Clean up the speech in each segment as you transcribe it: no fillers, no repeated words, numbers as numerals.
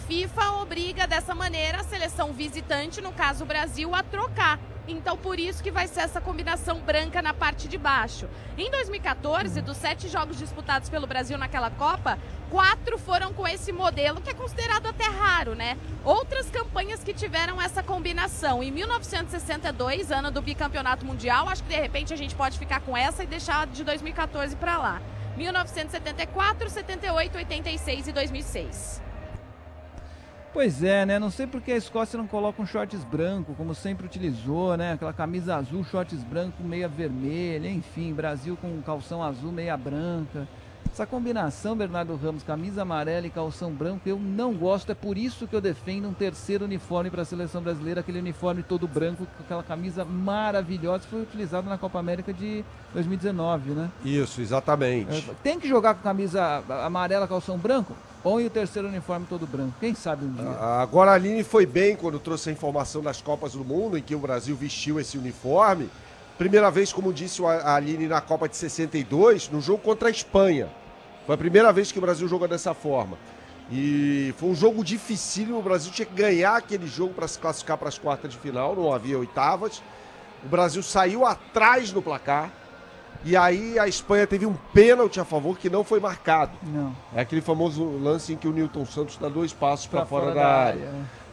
FIFA obriga dessa maneira a seleção visitante, no caso o Brasil, a trocar. Então, por isso que vai ser essa combinação branca na parte de baixo. Em 2014, dos 7 jogos disputados pelo Brasil naquela Copa, 4 foram com esse modelo, que é considerado até raro, né? Outras campanhas que tiveram essa combinação. Em 1962, ano do bicampeonato mundial, acho que de repente a gente pode ficar com essa e deixar de 2014 para lá. 1974, 78, 86 e 2006. Pois é, né? Não sei porque a Escócia não coloca um shorts branco, como sempre utilizou, né? Aquela camisa azul, shorts branco, meia vermelha, enfim, Brasil com calção azul, meia branca. Essa combinação, Bernardo Ramos, camisa amarela e calção branco, eu não gosto. É por isso que eu defendo um terceiro uniforme para a seleção brasileira, aquele uniforme todo branco, com aquela camisa maravilhosa que foi utilizada na Copa América de 2019, né? Isso, exatamente. Tem que jogar com camisa amarela, calção branco? Põe o terceiro uniforme todo branco. Quem sabe um dia. Agora a Aline foi bem quando trouxe a informação das Copas do Mundo, em que o Brasil vestiu esse uniforme. Primeira vez, como disse a Aline, na Copa de 62, no jogo contra a Espanha. Foi a primeira vez que o Brasil jogou dessa forma. E foi um jogo dificílimo. O Brasil tinha que ganhar aquele jogo para se classificar para as quartas de final. Não havia oitavas. O Brasil saiu atrás no placar. E aí a Espanha teve um pênalti a favor que não foi marcado. Não. É aquele famoso lance em que o Nilton Santos dá 2 passos para fora da área.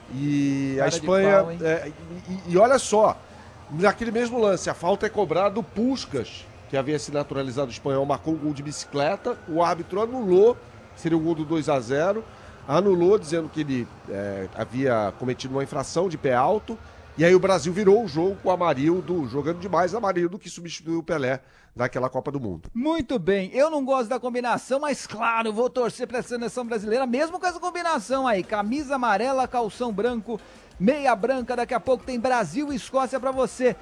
E cara, a Espanha... Pau, e olha só, naquele mesmo lance, a falta é cobrada do Puskás, que havia se naturalizado espanhol, marcou um gol de bicicleta, o árbitro anulou, seria um gol do 2-0, anulou dizendo que ele havia cometido uma infração de pé alto, e aí o Brasil virou o jogo com o Amarildo, jogando demais Amarildo, que substituiu o Pelé naquela Copa do Mundo. Muito bem, eu não gosto da combinação, mas claro, vou torcer para a seleção brasileira, mesmo com essa combinação aí, camisa amarela, calção branco, meia branca, daqui a pouco tem Brasil e Escócia pra você.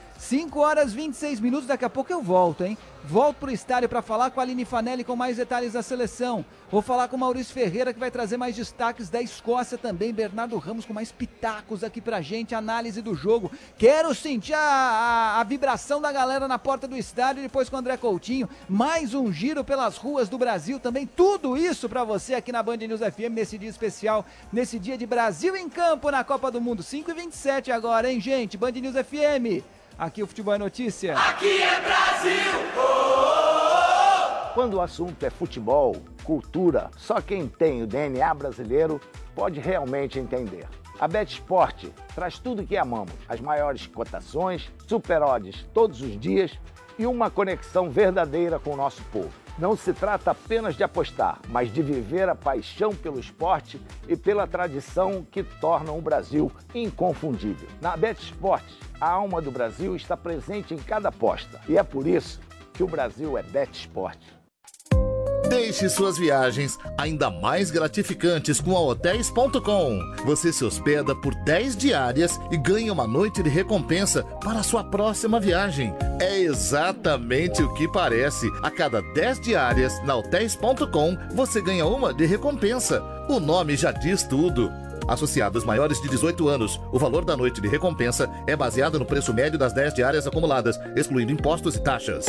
5h26, daqui a pouco eu volto, hein? Volto pro estádio pra falar com a Aline Fanelli com mais detalhes da seleção. Vou falar com o Maurício Ferreira, que vai trazer mais destaques da Escócia também. Bernardo Ramos com mais pitacos aqui pra gente, análise do jogo. Quero sentir a vibração da galera na porta do estádio, depois com o André Coutinho. Mais um giro pelas ruas do Brasil também. Tudo isso pra você aqui na Band News FM, nesse dia especial, nesse dia de Brasil em campo na Copa do Mundo. 5h27 agora, hein, gente? Band News FM. Aqui o Futebol é Notícia. Aqui é Brasil! Quando o assunto é futebol, cultura, só quem tem o DNA brasileiro pode realmente entender. A BetSport traz tudo o que amamos. As maiores cotações, super odds todos os dias e uma conexão verdadeira com o nosso povo. Não se trata apenas de apostar, mas de viver a paixão pelo esporte e pela tradição que tornam o Brasil inconfundível. Na BetSport, a alma do Brasil está presente em cada aposta. E é por isso que o Brasil é BetSport. Deixe suas viagens ainda mais gratificantes com a Hotels.com. Você se hospeda por 10 diárias e ganha uma noite de recompensa para a sua próxima viagem. É exatamente o que parece. A cada 10 diárias na Hotels.com, você ganha uma de recompensa. O nome já diz tudo. Associados maiores de 18 anos, o valor da noite de recompensa é baseado no preço médio das 10 diárias acumuladas, excluindo impostos e taxas.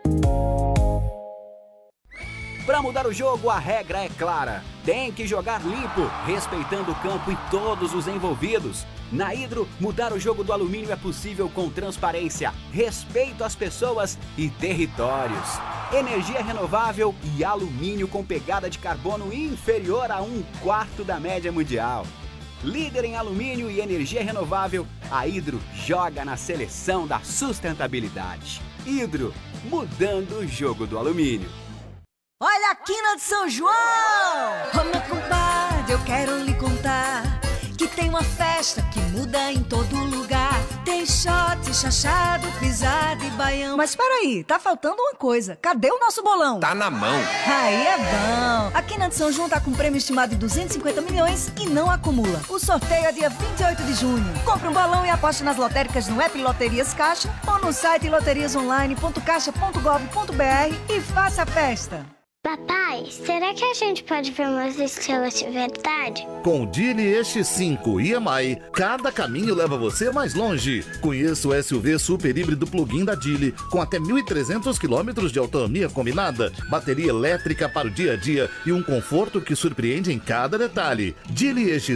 Para mudar o jogo, a regra é clara. Tem que jogar limpo, respeitando o campo e todos os envolvidos. Na Hidro, mudar o jogo do alumínio é possível com transparência, respeito às pessoas e territórios. Energia renovável e alumínio com pegada de carbono inferior a 1/4 da média mundial. Líder em alumínio e energia renovável, a Hidro joga na seleção da sustentabilidade. Hidro, mudando o jogo do alumínio. Olha a quina de São João! Ô meu compadre, eu quero lhe contar que tem uma festa que muda em todo lugar. Tem shot, chachado, pisada e baião. Mas peraí, tá faltando uma coisa. Cadê o nosso bolão? Tá na mão. Aí é bom. A quina de São João tá com prêmio estimado de 250 milhões e não acumula. O sorteio é dia 28 de junho. Compre um balão e aposte nas lotéricas no app Loterias Caixa ou no site loteriasonline.caixa.gov.br e faça a festa. Papai, será que a gente pode ver umas estrelas de verdade? Com o Dili EX5 e EMI, cada caminho leva você mais longe. Conheça o SUV super híbrido plug-in da Dili, com até 1.300 km de autonomia combinada, bateria elétrica para o dia a dia e um conforto que surpreende em cada detalhe. Dili EX5